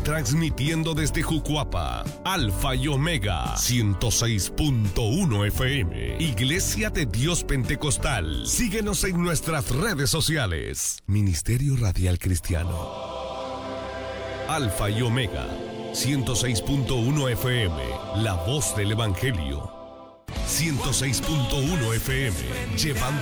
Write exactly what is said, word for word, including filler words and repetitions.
Transmitiendo desde Jucuapa, Alfa y Omega, ciento seis punto uno F M. Iglesia de Dios Pentecostal. Síguenos en nuestras redes sociales. Ministerio Radial Cristiano. Alfa y Omega, ciento seis punto uno F M. La voz del Evangelio. ciento seis punto uno F M. Llevando